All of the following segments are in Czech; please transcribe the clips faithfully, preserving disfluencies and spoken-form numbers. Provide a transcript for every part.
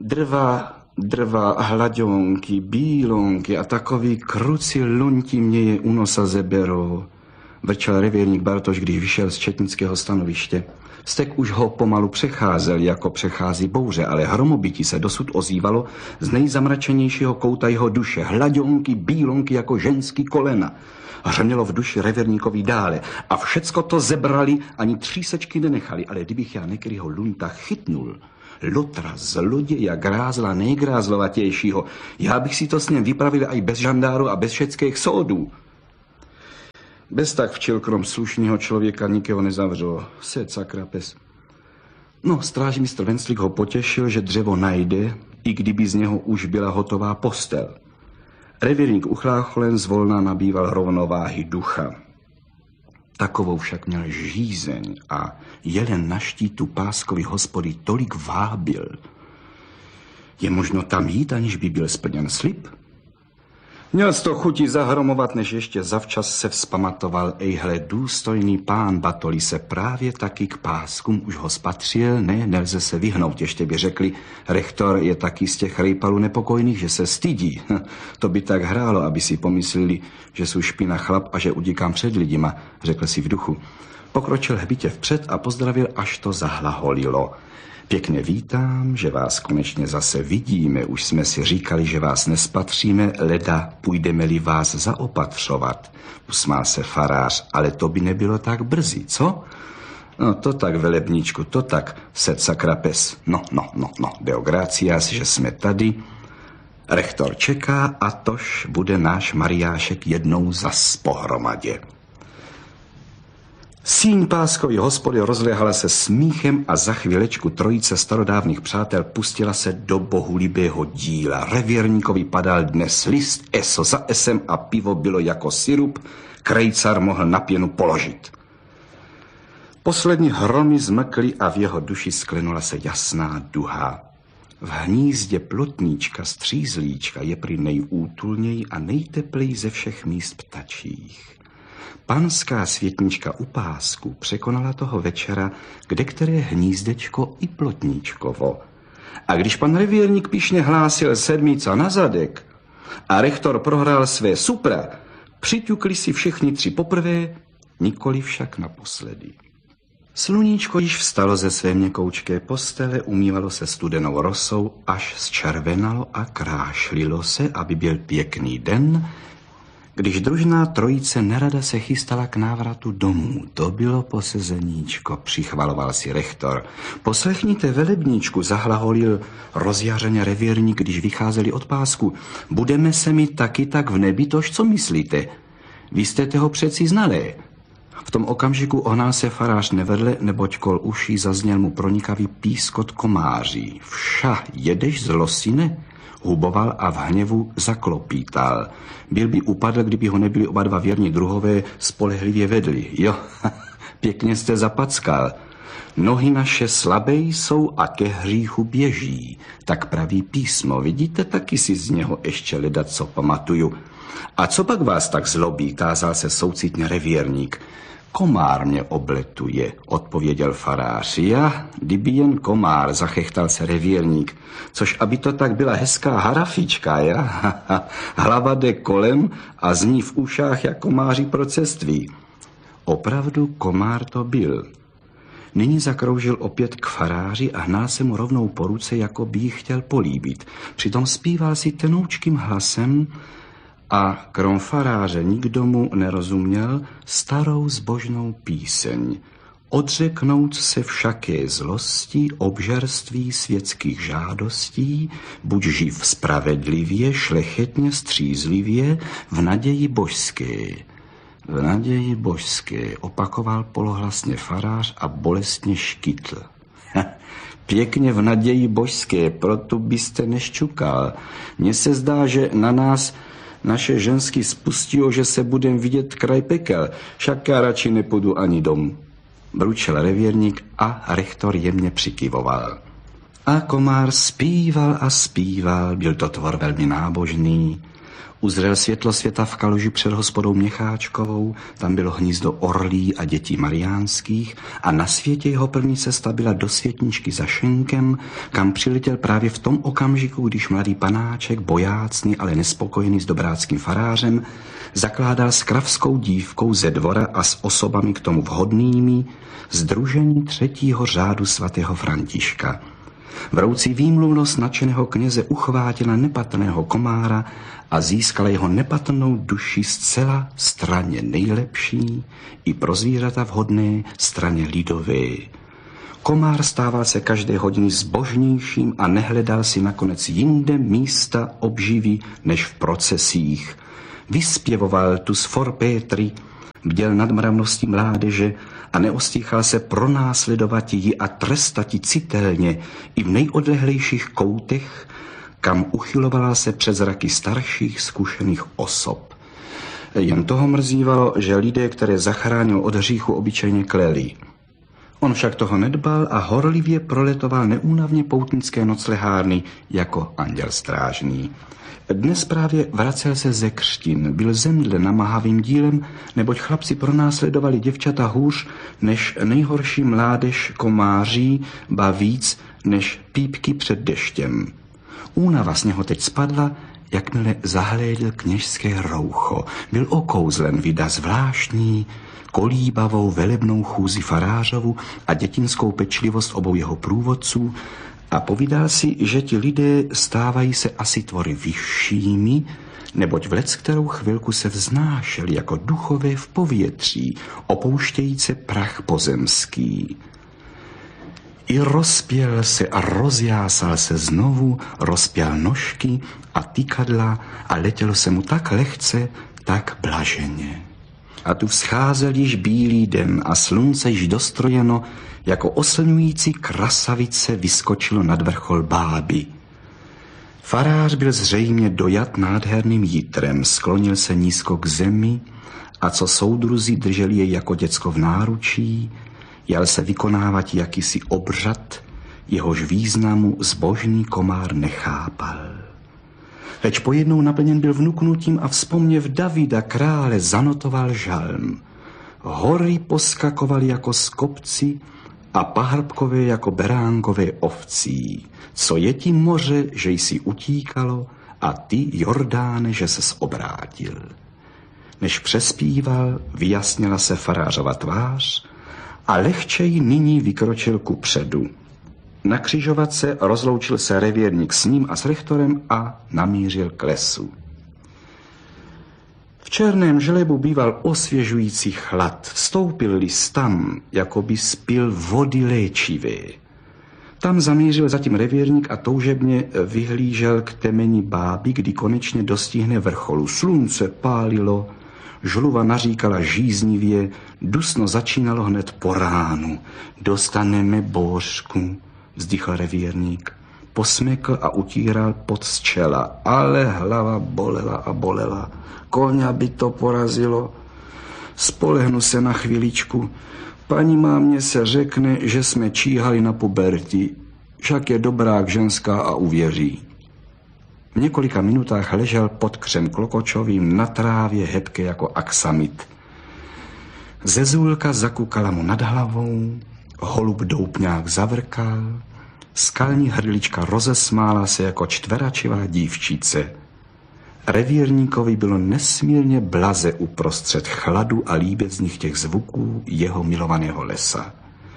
Drva, drva, hlaďonky, bílonky a takový kruci lunti mě je u nosa zeberou, vrčel revírník Bartoš, když vyšel z četnického stanoviště. Stek už ho pomalu přecházel, jako přechází bouře, ale hromobití se dosud ozývalo z nejzamračenějšího kouta jeho duše. Hlaďonky, bílonky jako ženský kolena. Hřmělo v duši revírníkovi dále a všecko to zebrali, ani třísečky nenechali, ale kdybych já některýho lunta chytnul, lotra, zloděja, grázla, nejgrázlovatějšího, já bych si to s ním vypravil aj bez žandáru a bez všeckých soudů. Bez tak včel krom slušného člověka nikého nezavřelo. Sed sakra pes. No, strážmistr Venclík ho potěšil, že dřevo najde, i kdyby z něho už byla hotová postel. Revírník uchlácholen zvolna nabýval rovnováhy ducha. Takovou však měl žízeň a jelen na štítu Páskovy hospody tolik vábil. Je možno tam jít, aniž by byl splněn slib? Měl z to chuti zahromovat, než ještě zavčas se vzpamatoval, ejhle, důstojný pán Batoli se právě taky k Páskům už ho spatřil, ne, nelze se vyhnout, ještě by řekli, rektor je taky z těch rejpalů nepokojných, že se stydí. To by tak hrálo, aby si pomysleli, že jsou špina chlap a že udíkám před lidima, řekl si v duchu. Pokročil hbitě vpřed a pozdravil, až to zahlaholilo. Pěkně vítám, že vás konečně zase vidíme. Už jsme si říkali, že vás nespatříme, leda půjdeme-li vás zaopatřovat. Usmál se farář, ale to by nebylo tak brzy, co? No to tak, velebníčku, to tak, sed sakra pes. No, no, no, no, deo gratias, že jsme tady. Rektor čeká a tož bude náš Mariášek jednou zas pohromadě. Síň Páskovy hospody rozléhala se smíchem a za chvílečku trojice starodávných přátel pustila se do bohulibého díla. Revírníkovi padal dnes list, eso za esem a pivo bylo jako sirup, krejcar mohl na pěnu položit. Poslední hromy zmkly a v jeho duši sklenula se jasná duha. V hnízdě plotníčka střízlíčka je prý nejútulněji a nejtepleji ze všech míst ptačích. Panská světnička u Pásku překonala toho večera kde které hnízdečko i plotníčkovo. A když pan revírník pyšně hlásil sedmica na zadek a rektor prohrál své supra, přiťukli si všichni tři poprvé, nikoli však naposledy. Sluníčko již vstalo ze své měkoučké postele, umývalo se studenou rosou, až zčervenalo a krášlilo se, aby byl pěkný den, když družná trojice nerada se chystala k návratu domů. To bylo posezeníčko, přichvaloval si rektor. Poslechněte, velebníčku, zahlaholil rozjařeně revírník, když vycházeli od Pásku. Budeme se mi taky tak v nebi, tož co myslíte? Vy jste toho přeci znali. V tom okamžiku ohnal se farář nevedle, neboť kol uší zazněl mu pronikavý pískot komáří. Vša, jedeš z losine? Huboval a v hněvu zaklopítal. Byl by upadl, kdyby ho nebyli oba dva věrní druhové spolehlivě vedli. Jo, pěkně jste zapackal. Nohy naše slabé jsou a ke hříchu běží. Tak praví písmo, vidíte, taky si z něho ještě ledat, co pamatuju. A co pak vás tak zlobí, tázal se soucitně revírník. Komár mě obletuje, odpověděl farář. Já, kdyby jen komár, zachechtal se revírník. Což aby to tak byla hezká harafička, ja? Hlava jde kolem a zní v ušách jak komáři pro ceství. Opravdu komár to byl. Nyní zakroužil opět k faráři a hnal se mu rovnou po ruce, jako by ji chtěl políbit. Přitom zpíval si tenoučkým hlasem a krom faráře nikdo mu nerozuměl starou zbožnou píseň. Odřeknout se všaké zlosti, obžerství světských žádostí, buď živ spravedlivě, šlechetně, střízlivě, v naději božské. V naději božské, opakoval polohlasně farář a bolestně škytl. Pěkně v naději božské, proto byste neščukal. Mně se zdá, že na nás naše ženský spustilo, že se budem vidět kraj pekel, však já radši nepůjdu ani domů. Bručel revírník a rektor jemně přikyvoval. A komár zpíval a zpíval, byl to tvor velmi nábožný. Uzřel světlo světa v kaluži před hospodou Měcháčkovou, tam bylo hnízdo orlí a dětí mariánských a na světě jeho první cesta byla do Světničky za Šenkem, kam přiletěl právě v tom okamžiku, když mladý panáček, bojácný, ale nespokojený s dobráckým farářem, zakládal s kravskou dívkou ze dvora a s osobami k tomu vhodnými sdružení třetího řádu svatého Františka. Vroucí výmluvnost nadšeného kněze uchvátila nepatrného komára a získala jeho nepatrnou duši zcela straně nejlepší i pro zvířata vhodné straně lidové. Komár stával se každé hodiny zbožnějším a nehledal si nakonec jinde místa obživy než v procesích. Vyspěvoval tu s for Pétry, bděl nad mravností mládeže a neostýchal se pronásledovat ji a trestat ji citelně i v nejodlehlejších koutech, kam uchylovala se přes zraky starších zkušených osob. Jen toho mrzívalo, že lidé, které zachránil od hříchu, obyčejně kleli. On však toho nedbal a horlivě proletoval neúnavně poutnické noclehárny jako anděl strážný. Dnes právě vracel se ze křtin, byl zemdle namáhavým dílem, neboť chlapci pronásledovali děvčata hůř než nejhorší mládež komáří, ba víc než pípky před deštěm. Únava z něho teď spadla, jakmile zahlédl kněžské roucho. Byl okouzlen vida zvláštní, kolíbavou velebnou chůzi farářovu a dětinskou pečlivost obou jeho průvodců a povídal si, že ti lidé stávají se asi tvory vyššími, neboť v leckterou chvilku se vznášeli jako duchové v povětří, opouštějíce prach pozemský. I rozpěl se a rozjásal se znovu, rozpěl nožky a tykadla a letělo se mu tak lehce, tak blaženě. A tu vzcházel již bílý den a slunce již dostrojeno jako oslňující krasavice vyskočilo nad vrchol Báby. Farář byl zřejmě dojat nádherným jitrem, sklonil se nízko k zemi a co soudruzi drželi jej jako děcko v náručí, jal se vykonávat jakýsi obřad, jehož významu zbožný komár nechápal. Leč pojednou naplněn byl vnuknutím a vzpomněv Davida krále zanotoval žalm. Hory poskakovaly jako skopci a pahrbkové jako beránkové ovcí. Co je ti moře, že jsi utíkalo a ty, Jordáne, že ses obrátil. Než přespíval, vyjasnila se farářova tvář a lehčej nyní vykročil ku předu. Na křižovatce rozloučil se revírník s ním a s rektorem a namířil k lesu. V černém žlebu býval osvěžující chlad. Vstoupil-li tam, jako by spil vody léčivé. Tam zamířil zatím revírník a toužebně vyhlížel k temeni Báby, kdy konečně dostihne vrcholu. Slunce pálilo, žluva naříkala žíznivě, dusno začínalo hned po ránu. Dostaneme bouřku, vzdychl revírník. Posmekl a utíral pod z čela, ale hlava bolela a bolela. Koňa by to porazilo. Spolehnu se na chviličku. Paní mámě se řekne, že jsme číhali na puberti. Však je dobrák ženská a uvěří. V několika minutách ležel pod křem klokočovým na trávě hebké jako aksamit. Zezůlka zakukala mu nad hlavou, holub doupňák zavrkal, skalní hrdlička rozesmála se jako čtveračivá dívčice. Revírníkovi bylo nesmírně blaze uprostřed chladu a líbezných těch zvuků jeho milovaného lesa.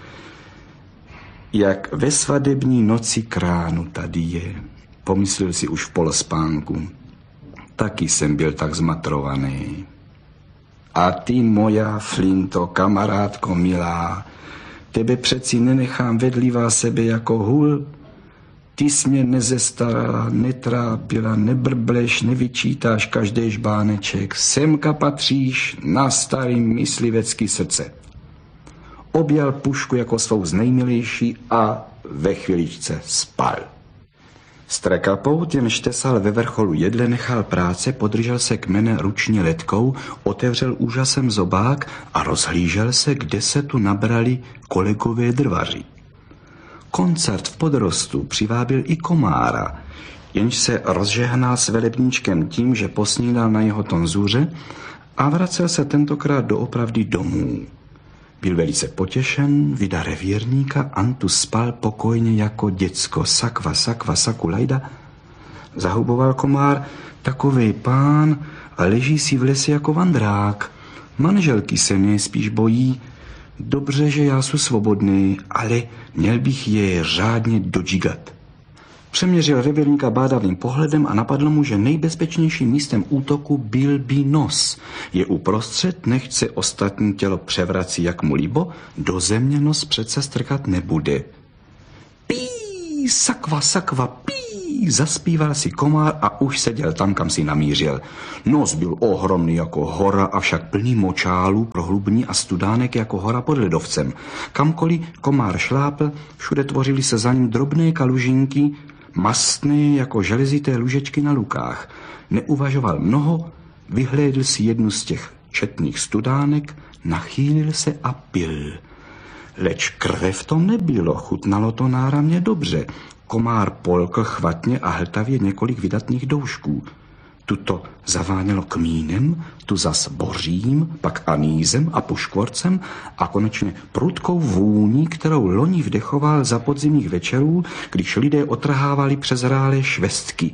Jak ve svadební noci kránu tady je, pomyslel si už v polospánku. Taky jsem byl tak zmatrovaný. A ty, moja Flinto, kamarádko milá, tebe přeci nenechám vedlivá sebe jako hůl. Ty jsi mě nezestarala, netrápila, nebrbleš, nevyčítáš každý žbáneček. Semka patříš na starý myslivecký srdce. Objal pušku jako svou znejmilejší a ve chviličce spal. Strekapout, jenž tesal ve vrcholu jedle, nechal práce, podržel se kmene ručně letkou, otevřel úžasem zobák a rozhlížel se, kde se tu nabrali kolegové drvaři. Koncert v podrostu přivábil i komára, jenž se rozžehnal s velebníčkem tím, že posnídal na jeho tonzůře a vracel se tentokrát doopravdy domů. Byl velice potěšen, vida revírníka, Antu spal pokojně jako děcko, sakva, sakva, sakulajda. Zahuboval komár, takovej pán a leží si v lese jako vandrák. Manželky se nejspíš bojí. Dobře, že já jsem svobodný, ale měl bych je řádně dodžigat. Přeměřil revírníka bádavým pohledem a napadlo mu, že nejbezpečnějším místem útoku byl by nos. Je uprostřed, nechť se ostatní tělo převrací jak mu líbo, do země nos přece strkat nebude. Pí, sakva, sakva, pí, zaspíval si komár a už seděl tam, kam si namířil. Nos byl ohromný jako hora, avšak plný močálů, prohlubní a studánek jako hora pod ledovcem. Kamkoliv komár šlápl, všude tvořily se za ním drobné kalužinky, mastné jako železité lužečky na lukách. Neuvažoval mnoho, vyhlédl si jednu z těch četných studánek, nachýlil se a pil. Leč krve v tom nebylo, chutnalo to náramně dobře. Komár polkl chvatně a hltavě několik vydatných doušků. Tuto zavánělo kmínem, tu zas bořím, pak anízem a puškvorcem a konečně prudkou vůní, kterou loni vdechoval za podzimních večerů, když lidé otrhávali přezrálé švestky.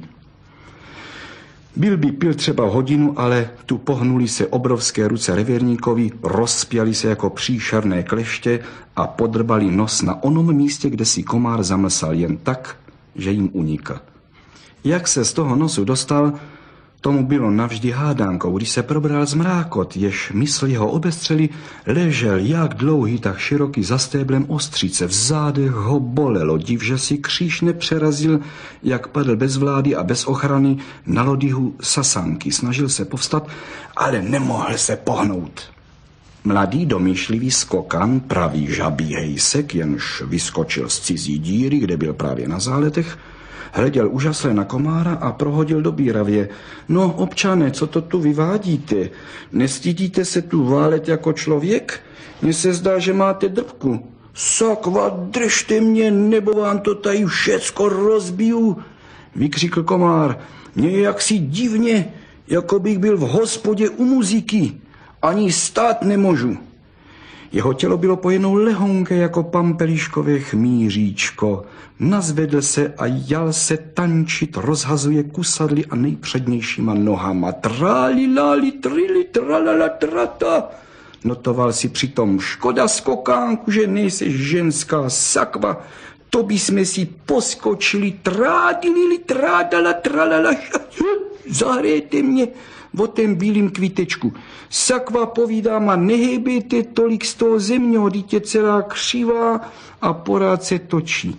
Byl by pil třeba hodinu, ale tu pohnuli se obrovské ruce revírníkovi, rozpěli se jako příšerné kleště a podrbali nos na onom místě, kde si komár zamlsal jen tak, že jim unikl. Jak se z toho nosu dostal, tomu bylo navždy hádánkou. Když se probral zmrákot, jež mysl jeho obestřeli, ležel jak dlouhý, tak široký za stéblem ostřice. V zádech ho bolelo, div, že si kříž nepřerazil, jak padl bez vlády a bez ochrany na lodyhu sasanky. Snažil se povstat, ale nemohl se pohnout. Mladý domýšlivý skokan, pravý žabí hejsek, jenž vyskočil z cizí díry, kde byl právě na záletech, hleděl úžasle na komára a prohodil do bíravě. No, občané, co to tu vyvádíte? Nestydíte se tu válet jako člověk? Mně se zdá, že máte drbku. Sakva, držte mě, nebo vám to tady všecko rozbiju, vykřikl komár. Mně je jaksi divně, jako bych byl v hospodě u muziky. Ani stát nemůžu. Jeho tělo bylo pojenou lehonké jako pampeliškové chmíříčko. Nazvedl se a jal se tančit, rozhazuje kusadly a nejpřednějšíma nohama. Tráli, láli, trili, tralala, trata. Notoval si přitom, škoda skokánku, že nejseš ženská, sakva. To by jsme si poskočili, trádili, trádala, tralala. Zahrajte mě o ten bílým kvítečku. Sakva, povídám, a nehejbejte tolik z toho zemního, dítě celá křivá a porád se točí.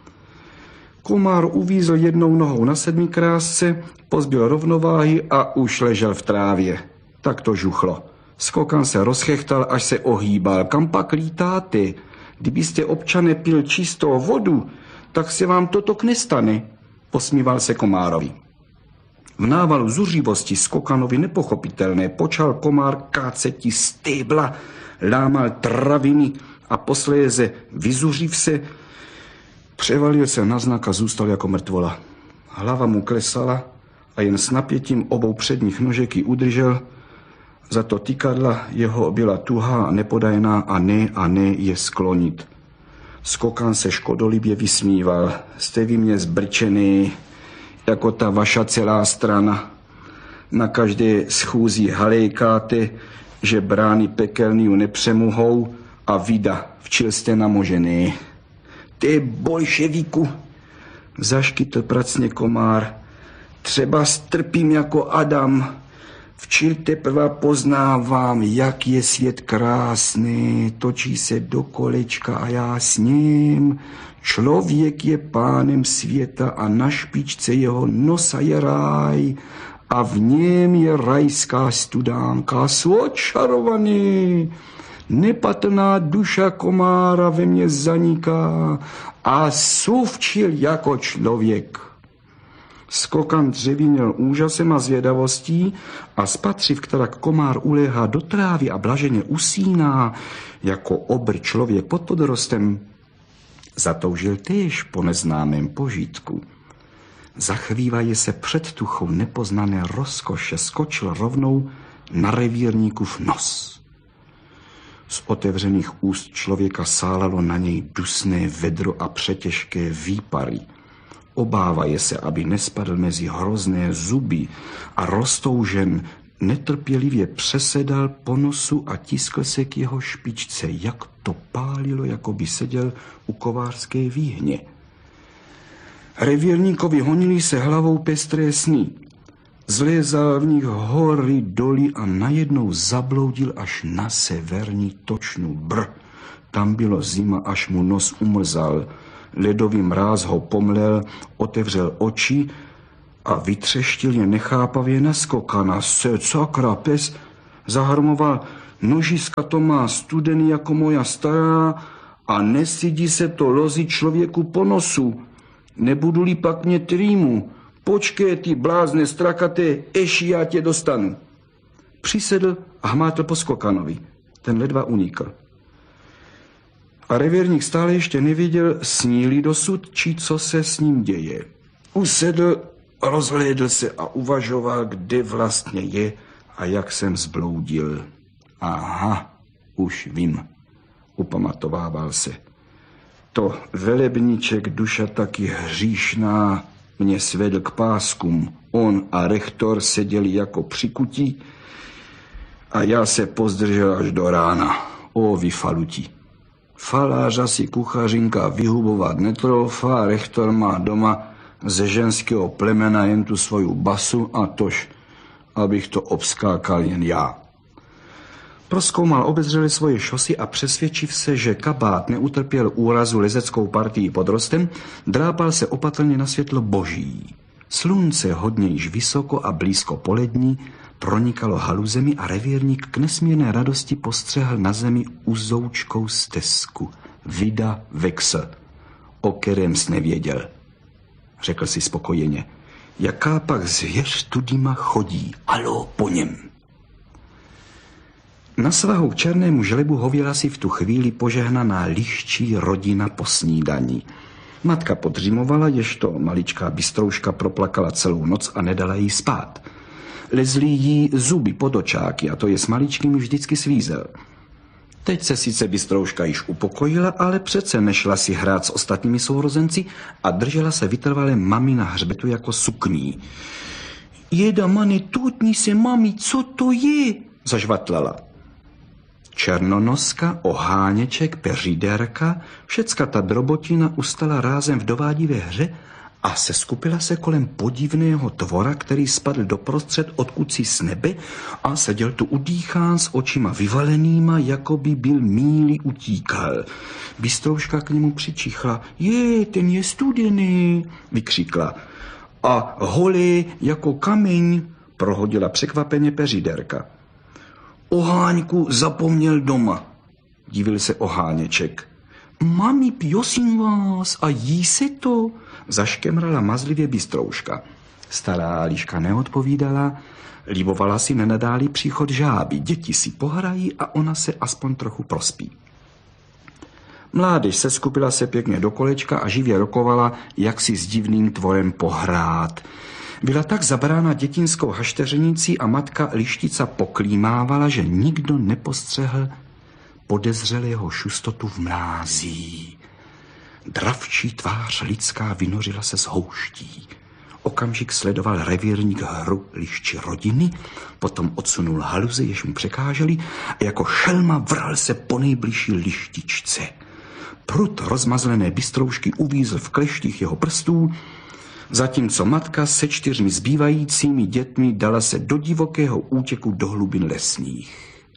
Komár uvízl jednou nohou na sedmikrásce, pozbyl rovnováhy a už ležel v trávě. Tak to žuchlo. Skokan se rozchechtal, až se ohýbal. Kam pak lítáte? Kdybyste, občane, pil čistou vodu, tak se vám toto nestane, posmíval se komárovi. V návalu zuřivosti skokanovi nepochopitelné počal komár káceti stébla, lámal traviny a posléze vyzuřiv se, převalil se na znak a zůstal jako mrtvola. Hlava mu klesala a jen s napětím obou předních nožek ji udržel, za to tykadla jeho byla tuhá a nepodajná a ne a ne je sklonit. Skokan se škodolibě vysmíval. Jste vy mě zbrčený, jako ta vaša celá strana. Na každé schůzi halejkáte, že brány pekelný ju nepřemohou a vida, včil jste namožený. Ty bolševiku, zaškytl pracně komár, třeba strpím jako Adam. Včil teprve poznávám, jak je svět krásný, točí se do kolečka a já s ním. Člověk je pánem světa a na špičce jeho nosa je ráj a v něm je rajská studánka. Svočarovaný, nepatrná duša komára ve mně zaniká a suvčil jako člověk. Skokan dřevěněl úžasem a zvědavostí a spatřiv, která komár uléhá do trávy a blaženě usíná, jako obr člověk pod podrostem, zatoužil též po neznámém požitku. zachvívaje se před tuchou nepoznané rozkoše, skočil rovnou na revírníkův nos. Z otevřených úst člověka sálalo na něj dusné vedro a přetěžké výpary. Obávaje se, aby nespadl mezi hrozné zuby a roztoužen netrpělivě přesedal po nosu a tiskl se k jeho špičce. Jak to pálilo, jako by seděl u kovářské výhně. Revírníkovi honili se hlavou pestré sny. Zlézal v nich hory, doly a najednou zabloudil až na severní točnu. Brr, tam bylo zima, až mu nos umrzal. Ledový mráz ho pomlel, otevřel oči a vytřeštil je nechápavě naskokana. Se sakra, pes, zahrmoval, nožiska to má studený jako moja stará a nesydí se to lozi člověku po nosu. Nebudu-li pak mě trýmu, počkej, ty blázne strakaté, eši já tě dostanu. Přisedl a hmátl po skokanovi. Ten ledva unikl. A revírník stále ještě nevěděl, sní-li dosud, či co se s ním děje. Usedl, rozhlédl se a uvažoval, kde vlastně je a jak jsem zbloudil. Aha, už vím, upamatovával se. To velebníček, duša taky hříšná, mě svedl k páskům. On a rektor seděli jako přikutí a já se pozdržel až do rána. O, vy faluti. Falářa si kuchařinka vyhubovat netroufá, rektor má doma ze ženského plemena jen tu svoju basu a tož, abych to obskákal jen já. Prozkoumal obezřeli svoje šosy a přesvědčiv se, že kabát neutrpěl úrazu lezeckou partii pod rostem, drápal se opatrně na světlo boží. Slunce hodně již vysoko a blízko polední pronikalo haluzemi a revírník k nesmírné radosti postřehl na zemi uzoučkou stezku. Vida Vexl, o kterém jsi nevěděl, řekl si spokojeně. Jaká pak zvěř tudýma chodí, alo po něm. Na svahu k černému žlebu hověla si v tu chvíli požehnaná liščí rodina po snídaní. Matka podřímovala, ježto maličká bystrouška proplakala celou noc a nedala jí spát. Lezly jí zuby pod očáky a to je s maličkým vždycky svízel. Teď se sice bystrouška již upokojila, ale přece nešla si hrát s ostatními sourozenci a držela se vytrvale mami na hřbetu jako sukní. Jeda, mane, tutni se, mami, co to je? Zažvatlala. Černonoska, oháněček, peříderka, všecka ta drobotina ustala rázem v dovádivé hře a seskupila se kolem podivného tvora, který spadl doprostřed odkud si z nebe a seděl tu udýchán s očima vyvalenýma, jako by byl míli utíkal. Bystrouška k němu přičichla. Je, ten je studený, vykřikla. A holý jako kameň, prohodila překvapeně peříderka. Oháňku zapomněl doma, divil se oháněček. Mami, prosím vás, a jí se to? Zaškemrala mazlivě bystrouška. Stará liška neodpovídala, líbovala si nenadálý příchod žáby. Děti si pohrají a ona se aspoň trochu prospí. Mládež seskupila se pěkně do kolečka a živě rokovala, jak si s divným tvorem pohrát. Byla tak zabrána dětinskou hašteřenicí a matka lištica poklímávala, že nikdo nepostřehl podezřelého šustotu v mlází. Dravčí tvář lidská vynořila se z houští. Okamžik sledoval revírník hru lišči rodiny, potom odsunul haluze, jež mu překáželi a jako šelma vral se po nejbližší lištičce. Prut rozmazlené bystroušky uvízl v kleštích jeho prstů, zatímco matka se čtyřmi zbývajícími dětmi dala se do divokého útěku do hlubin lesních.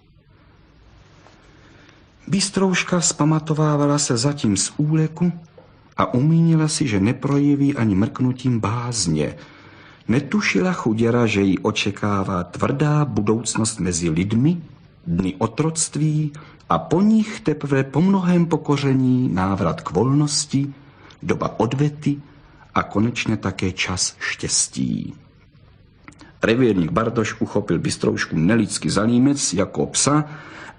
Bystrouška zpamatovávala se zatím z úleku a umínila si, že neprojeví ani mrknutím bázně. Netušila chuděra, že ji očekává tvrdá budoucnost mezi lidmi, dny otroctví a po nich teprve po mnohém pokoření návrat k volnosti, doba odvety a konečně také čas štěstí. Revírník Bartoš uchopil bystroušku nelidsky za límec jako psa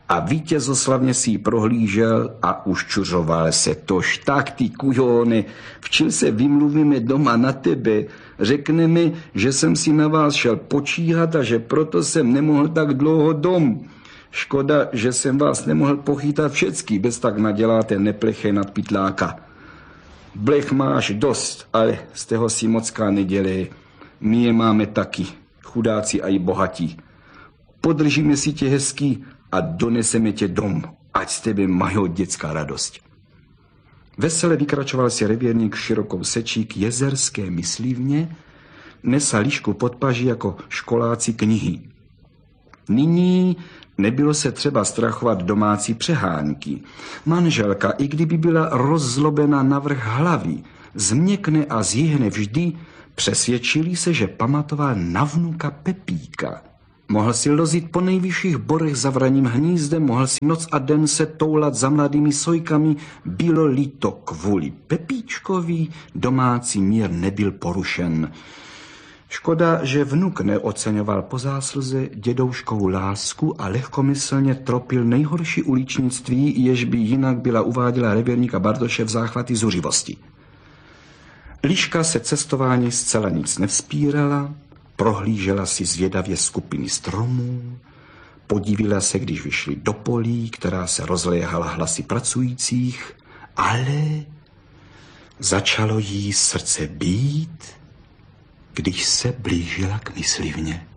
a vítězoslavně si ji prohlížel a uščuřoval se. Tož tak, ty kujony, v čem se vymluvíme doma na tebe? Řekne mi, že jsem si na vás šel počíhat a že proto jsem nemohl tak dlouho dom. Škoda, že jsem vás nemohl pochytat všecky, bez tak naděláte nepleché nad pytláka. Blech máš dost, ale z toho si mocká nedělej. My je máme taky, chudáci a i bohatí. Podržíme si tě hezky a doneseme tě dom, ať z tebe mají dětská radost. Vesele vykračoval si revírník širokou sečí k jezerské myslivně, nesa líšku pod paží jako školáci knihy. Nyní nebylo se třeba strachovat domácí přehánky. Manželka, i kdyby byla rozzlobena navrch hlavy, změkne a zjihne vždy, přesvědčili se, že pamatoval na vnuka Pepíka. Mohl si lozit po nejvyšších borech za vraním hnízdem, mohl si noc a den se toulat za mladými sojkami, bylo-li to kvůli Pepíčkovi, domácí mír nebyl porušen. Škoda, že vnuk neoceňoval po zásluze dědouškovou lásku a lehkomyslně tropil nejhorší uličnictví, jež by jinak byla uváděla revírníka Bartoše v záchvaty zuřivosti. Liška se cestování zcela nic nevzpírala, prohlížela si zvědavě skupiny stromů, podívila se, když vyšli do polí, která se rozléhala hlasy pracujících, ale začalo jí srdce být, když se blížila k myslivně.